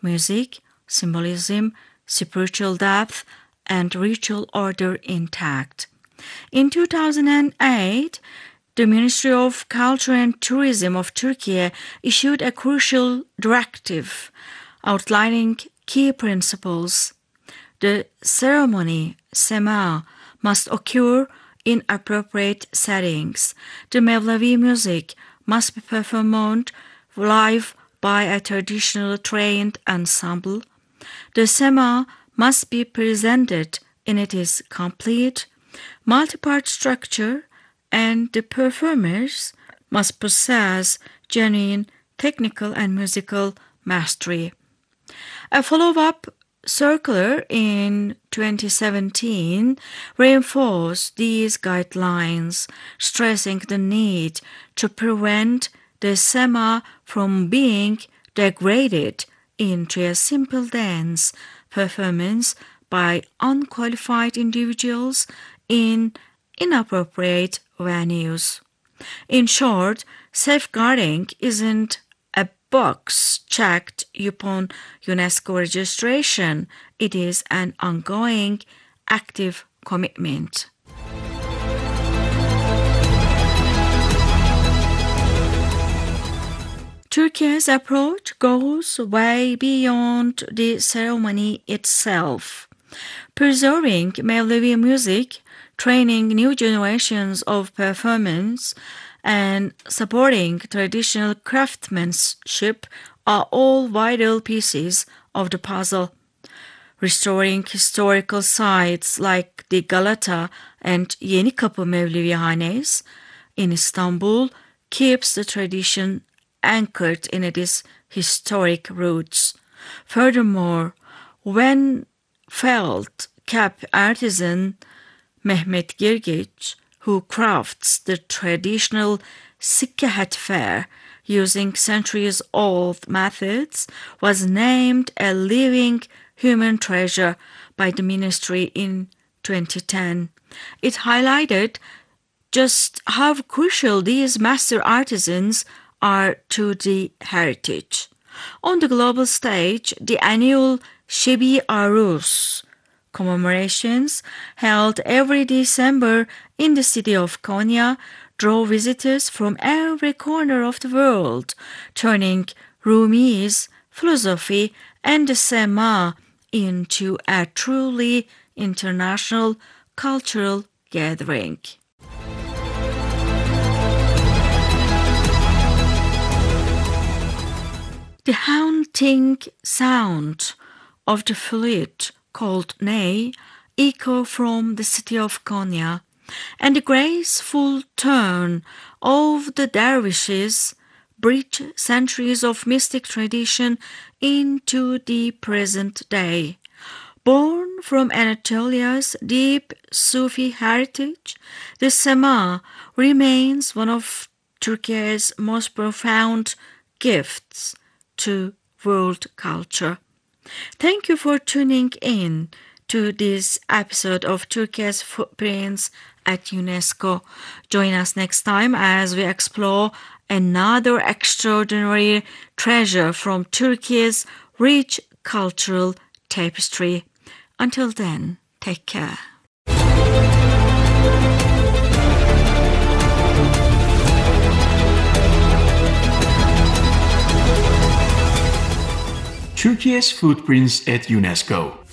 music, symbolism, spiritual depth, and ritual order intact. In 2008, the Ministry of Culture and Tourism of Turkey issued a crucial directive outlining key principles. The ceremony, Sema, must occur in appropriate settings. The Mevlevi music must be performed live by a traditional trained ensemble. The Sema must be presented in its complete, multi-part structure, and the performers must possess genuine technical and musical mastery. A follow-up circular in 2017 reinforced these guidelines, stressing the need to prevent the Sema from being degraded into a simple dance performance by unqualified individuals in inappropriate venues. In short, safeguarding isn't a box checked upon UNESCO registration. It is an ongoing, active commitment. Turkey's approach goes way beyond the ceremony itself. Preserving Mevlevi music, training new generations of performers, and supporting traditional craftsmanship are all vital pieces of the puzzle. Restoring historical sites like the Galata and Yenikapı Mevlevihanes in Istanbul keeps the tradition anchored in its historic roots. Furthermore, when felt cap artisan Mehmet Girgic, who crafts the traditional sikke hatfer using centuries-old methods, was named a living human treasure by the ministry in 2010. It highlighted just how crucial these master artisans are to the heritage. On the global stage, the annual Shebi Arus commemorations held every December in the city of Konya draw visitors from every corner of the world, turning Rumi's philosophy and the Sema into a truly international cultural gathering. The haunting sound of the flute called ney echo from the city of Konya, and the graceful turn of the dervishes bridge centuries of mystic tradition into the present day. Born from Anatolia's deep Sufi heritage, the Sema remains one of Turkey's most profound gifts to world culture. Thank you for tuning in to this episode of Turkey's Footprints at UNESCO. Join us next time as we explore another extraordinary treasure from Turkey's rich cultural tapestry. Until then, take care. Turkey's Footprints at UNESCO.